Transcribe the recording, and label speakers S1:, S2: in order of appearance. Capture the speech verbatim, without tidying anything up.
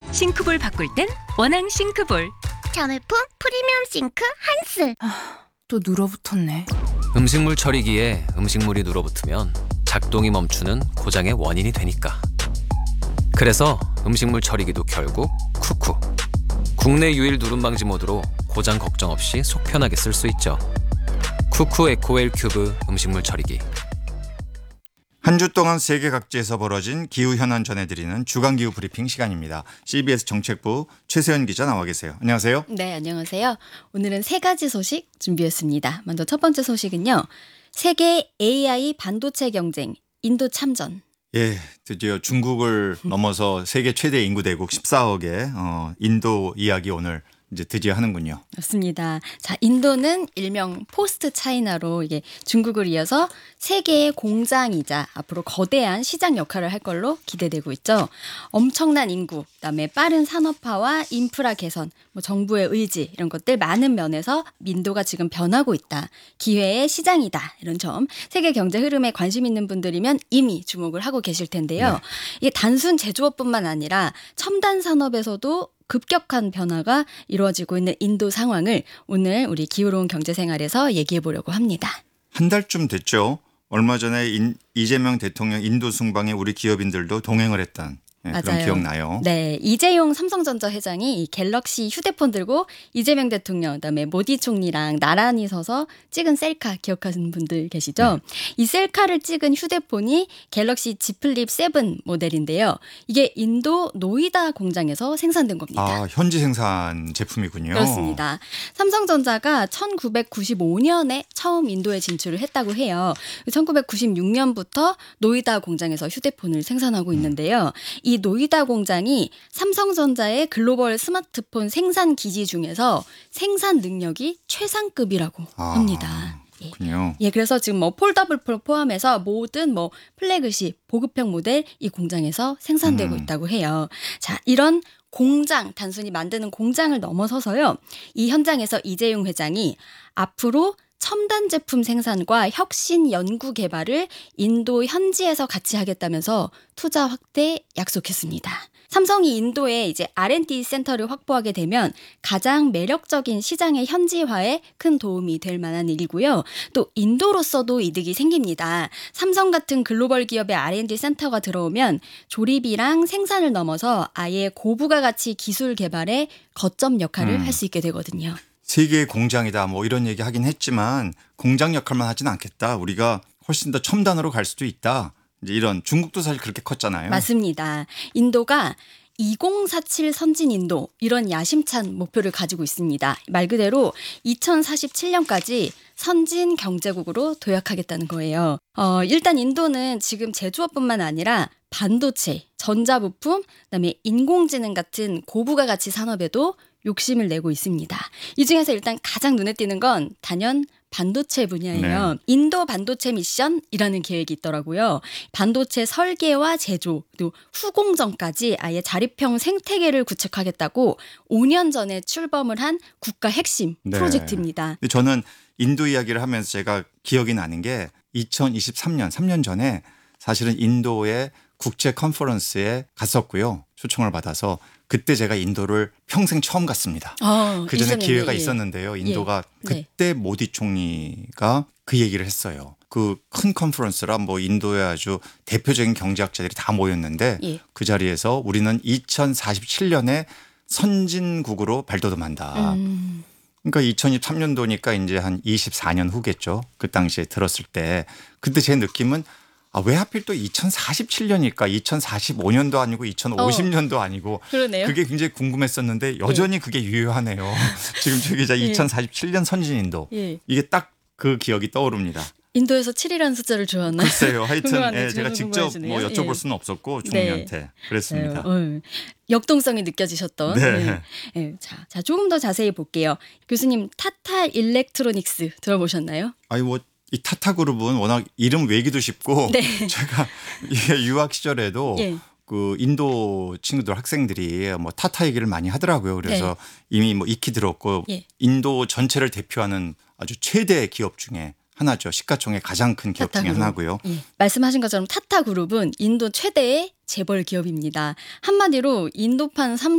S1: 싱크볼 바꿀 땐 원앙 싱크볼.
S2: 자매품 프리미엄 싱크 한스.
S3: 아, 또 눌어붙었네.
S4: 음식물 처리기에 음식물이 눌어붙으면 작동이 멈추는 고장의 원인이 되니까. 그래서 음식물 처리기도 결국 쿠쿠. 국내 유일 누름 방지 모드로 고장 걱정 없이 속 편하게 쓸 수 있죠. 쿠쿠 에코웰 큐브 음식물 처리기.
S5: 한 주 동안 세계 각지에서 벌어진 기후 현안 전해드리는 주간 기후 브리핑 시간입니다. 씨비에스 정책부 최세연 기자 나와 계세요. 안녕하세요.
S6: 네, 안녕하세요. 오늘은 세 가지 소식 준비했습니다. 먼저 첫 번째 소식은요. 세계 에이아이 반도체 경쟁, 인도 참전.
S5: 예, 드디어 중국을 넘어서 세계 최대 인구 대국 십사억의 어, 인도 이야기 오늘 이제 드디어 하는군요.
S6: 맞습니다. 자, 인도는 일명 포스트 차이나로 이게 중국을 이어서 세계의 공장이자 앞으로 거대한 시장 역할을 할 걸로 기대되고 있죠. 엄청난 인구, 그다음에 빠른 산업화와 인프라 개선, 뭐 정부의 의지 이런 것들 많은 면에서 인도가 지금 변하고 있다. 기회의 시장이다. 이런 점 세계 경제 흐름에 관심 있는 분들이면 이미 주목을 하고 계실 텐데요. 네. 이게 단순 제조업뿐만 아니라 첨단 산업에서도 급격한 변화가 이루어지고 있는 인도 상황을 오늘 우리 기후로운 경제생활에서 얘기해 보려고 합니다.
S5: 한 달쯤 됐죠. 얼마 전에 인, 이재명 대통령 인도 순방에 우리 기업인들도 동행을 했던 네, 그런 기억나요.
S6: 네, 이재용 삼성전자 회장이 이 갤럭시 휴대폰 들고 이재명 대통령 그다음에 모디 총리랑 나란히 서서 찍은 셀카 기억하시는 분들 계시죠? 네. 이 셀카를 찍은 휴대폰이 갤럭시 Z 플립 칠 모델인데요. 이게 인도 노이다 공장에서 생산된 겁니다.
S5: 아, 현지 생산 제품이군요.
S6: 그렇습니다. 삼성전자가 천구백구십오 년에 처음 인도에 진출을 했다고 해요. 천구백구십육 년부터 노이다 공장에서 휴대폰을 생산하고 있는데요. 이 노이다 공장이 삼성전자의 글로벌 스마트폰 생산 기지 중에서 생산 능력이 최상급이라고
S5: 아,
S6: 합니다.
S5: 그렇군요.
S6: 예, 그래서 지금 뭐 폴더블 프로 포함해서 모든 뭐 플래그십, 보급형 모델 이 공장에서 생산되고
S5: 음.
S6: 있다고 해요. 자, 이런 공장, 단순히 만드는 공장을 넘어서서요. 이 현장에서 이재용 회장이 앞으로 첨단 제품 생산과 혁신 연구 개발을 인도 현지에서 같이 하겠다면서 투자 확대 약속했습니다. 삼성이 인도에 이제 알 앤 디 센터를 확보하게 되면 가장 매력적인 시장의 현지화에 큰 도움이 될 만한 일이고요. 또 인도로서도 이득이 생깁니다. 삼성 같은 글로벌 기업의 알 앤 디 센터가 들어오면 조립이랑 생산을 넘어서 아예 고부가 가치 기술 개발에 거점 역할을
S5: 음.
S6: 할 수 있게 되거든요.
S5: 세계의 공장이다 뭐 이런 얘기 하긴 했지만 공장 역할만 하지는 않겠다. 우리가 훨씬 더 첨단으로 갈 수도 있다. 이제 이런 중국도 사실 그렇게 컸잖아요.
S6: 맞습니다. 인도가 이공사칠 선진 인도 이런 야심찬 목표를 가지고 있습니다. 말 그대로 이천사십칠 년까지 선진 경제국으로 도약하겠다는 거예요. 어, 일단 인도는 지금 제조업뿐만 아니라 반도체, 전자부품, 그다음에 인공지능 같은 고부가 가치 산업에도 욕심을 내고 있습니다. 이 중에서 일단 가장 눈에 띄는 건 단연 반도체 분야예요. 네. 인도 반도체 미션이라는 계획이 있더라고요. 반도체 설계와 제조, 또 후공정까지 아예 자립형 생태계를 구축하겠다고 오 년 전에 출범을 한 국가 핵심
S5: 네.
S6: 프로젝트입니다.
S5: 저는 인도 이야기를 하면서 제가 기억이 나는 게 이천이십삼 년, 삼 년 전에 사실은 인도의 국제 컨퍼런스에 갔었고요. 초청을 받아서 그때 제가 인도를 평생 처음 갔습니다.
S6: 어,
S5: 그 전에 기회가
S6: 예.
S5: 있었는데요. 인도가
S6: 예.
S5: 그때 네. 모디 총리가 그 얘기를 했어요. 그 큰 컨퍼런스라 뭐 인도의 아주 대표적인 경제학자들이 다 모였는데
S6: 예.
S5: 그 자리에서 우리는 이천사십칠 년에 선진국으로 발돋움한다. 음. 그러니까 이천이십삼 년도니까 이제 한 이십사 년 후겠죠. 그 당시에 들었을 때. 그때 제 느낌은 아, 왜 하필 또 이천사십칠 년일까? 이천사십오 년도 아니고 이천오십 년도 어. 아니고.
S6: 그러네요.
S5: 그게 굉장히 궁금했었는데 여전히 예. 그게 유효하네요. 지금 저기 자 이천사십칠 년 선진인도. 예. 이게 딱 그 기억이 떠오릅니다.
S6: 인도에서 칠이라는 숫자를 좋아하나?
S5: 글쎄요. 하여튼 예, 제가 직접 뭐 여쭤볼 예. 수는 없었고 총리한테 네. 그랬습니다.
S6: 네. 역동성이 느껴지셨던.
S5: 네.
S6: 네. 네. 자, 자, 조금 더 자세히 볼게요. 교수님 타타 일렉트로닉스 들어보셨나요?
S5: 아니 뭐 이 타타 그룹은 워낙 이름 외기도 쉽고 네. 제가 유학 시절에도 예. 그 인도 친구들 학생들이 뭐 타타 얘기를 많이 하더라고요. 그래서 네. 이미 뭐 익히 들었고 예. 인도 전체를 대표하는 아주 최대 기업 중에 하나죠. 시가총액 가장 큰 기업 중에 하나고요.
S6: 예. 말씀하신 것처럼 타타 그룹은 인도 최대의 재벌 기업입니다. 한마디로 인도판 삼